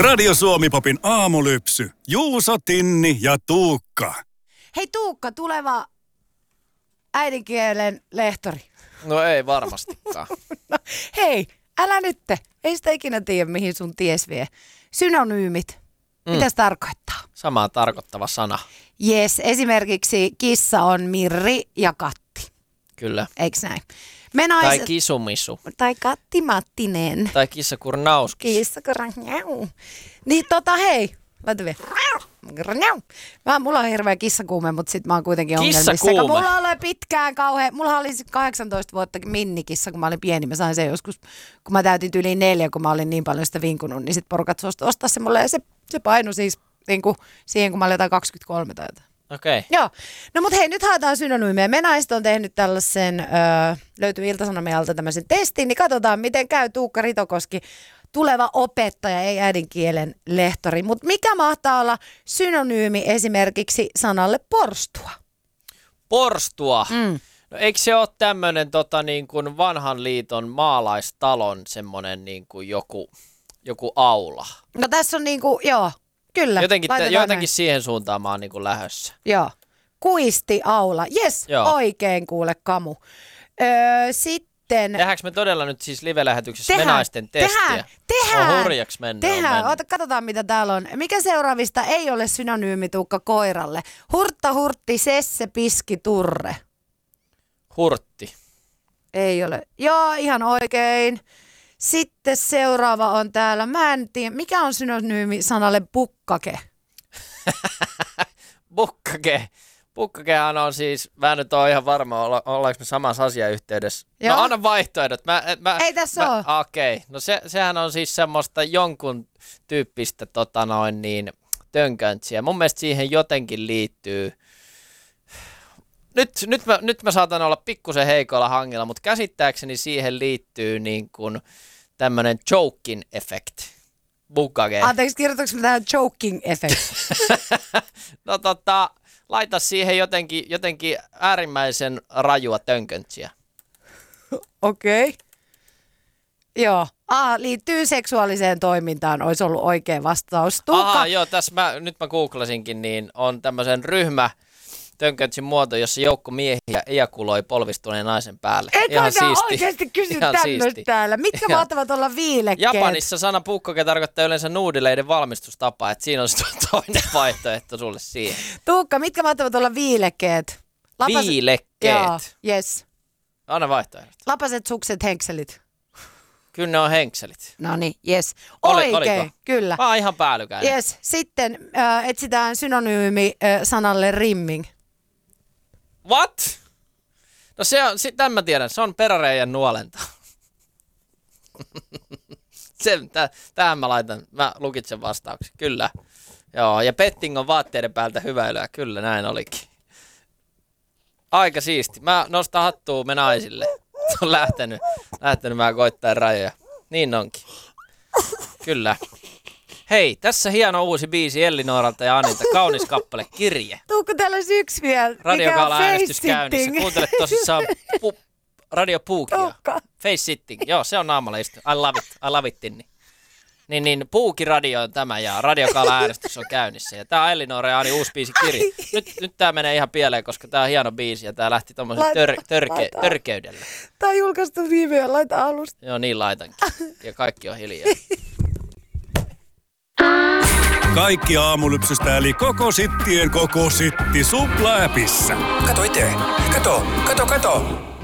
Radio Suomi-popin aamulypsy. Juuso, Tinni ja Tuukka. Hei Tuukka, tuleva äidinkielen lehtori. No ei varmastikaan. No, hei, älä nytte. Ei sitä ikinä tiedä, mihin sun ties vie. Synonyymit. Mitä se tarkoittaa? Samaa tarkoittava sana. Jes, esimerkiksi kissa on Mirri ja Katti. Kyllä. Eiks näin? Tai Kisumisu. Tai Katti Mattinen. Tai Kissakurnauskas. Kissakurnauskas. Niin hei, laita vielä. Mulla on hirveä kissakuume, mutta sit mä oon kuitenkin ongelmissa. Kissakuume? Mulla oli pitkään mulla oli 18 vuotta minnikissa, kun mä olin pieni. Mä sain sen joskus, kun mä täytin yli 4, kun mä olin niin paljon sitä vinkunut, niin sit porukat suostui ostaa se mulle. Ja se painoi siis niinku siihen, kun mä olin jotain 23 tai jotain. Okei. Okay. Joo. No mut hei, nyt haetaan synonyymiä. Me naiset on tehnyt tällaisen, löytyy Ilta-Sanomien alta tämmöisen testin, niin katsotaan miten käy Tuukka Ritokoski, tuleva opettaja, ei äidinkielen lehtori. Mutta mikä mahtaa olla synonyymi esimerkiksi sanalle porstua? Porstua? No eikö se ole tämmöinen niin kuin vanhan liiton maalaistalon semmoinen niin kuin joku aula? No tässä on niinku, joo. Kyllä. Jotenkin siihen suuntaan mä oon niin kuin lähdössä. Joo. Kuistiaula. Jes, oikein kuule Kamu. Sitten... Tehdäänkö me todella nyt siis live-lähetyksessä menaisten testiä? Tehdään. Hurjaksi mennään. Tehdään. Katsotaan mitä täällä on. Mikä seuraavista ei ole synonyymi Tuukka koiralle? Hurtta, hurtti, sesse, piski, turre. Hurtti. Ei ole. Joo, ihan oikein. Sitten seuraava on täällä, mä en tiedä, mikä on synonyymi sanalle bukkake? Bukkake. Bukkakehan on siis, mä nyt oon ihan varma, ollaanko me samassa asiayhteydessä. Joo. No anna vaihtoehdot. Ei tässä ole. Okei, no sehän on siis semmoista jonkun tyyppistä tönköntsiä. Mun mielestä siihen jotenkin liittyy, nyt mä saatan olla pikkusen heikolla hangilla, mutta käsittääkseni siihen liittyy niin kuin tämmönen choking effect. Bukkake. Anteeksi, kirjoitatko tähän choking effect? No laita siihen jotenkin äärimmäisen rajua tönköntsiä. Okei. Joo. Liittyy seksuaaliseen toimintaan, olisi ollut oikea vastaus. Tuukka. Joo, nyt mä googlasinkin, niin on tämmöisen tönköntsin muoto, jossa joukko miehiä ejakuloi polvistuneen naisen päälle. Ihan siisti. Oikeasti kysy tämmöistä täällä. Mitkä mahtavat olla viilekkeet? Japanissa sana bukkake tarkoittaa yleensä nuudileiden valmistustapa, että siinä on toinen vaihtoehto sulle siihen. Tuukka, mitkä mahtavat olla viilekkeet? Viilekkeet? Joo, yes. Anna vaihtoehdot. Lapaset, sukset, henkselit. Kyllä ne on henkselit. No niin, yes. Oikein, oliko? Kyllä. Mä oon ihan päällykäinen. Yes. Sitten etsitään synonyymi sanalle rimming. What? No tämän mä tiedän, se on peräreijän nuolenta. Tähän mä lukitsen vastauksen, kyllä. Joo, ja petting on vaatteiden päältä hyväilyä, kyllä näin olikin. Aika siisti. Mä nostan hattua me naisille. Se on lähtenyt mä koittaa rajoja. Niin onkin. Kyllä. Hei, tässä hieno uusi biisi Ellinoralta ja Anilta. Kaunis kappale, Kirje. Tuukko täällä yksi vielä? Radiogaala äänestys käynnissä. Kuuntele tosissaan Radio Puukia. Face sitting. Joo, se on naamalla istu. I love it, Tinni. Niin Puukiradio on tämä ja Radiogaala äänestys on käynnissä. Ja tää on Ellinora ja Ani uusi biisi Kirje. Nyt tää menee ihan pieleen, koska tää on hieno biisi ja tää lähti tommosella törkeydellä. Tää on julkaistu viime laita alusta. Joo, niin laitankin. Ja kaikki on hiljaa. Kaikki aamulypsystä eli koko sittien koko sitti Supla-appissa. Kato itse. Kato.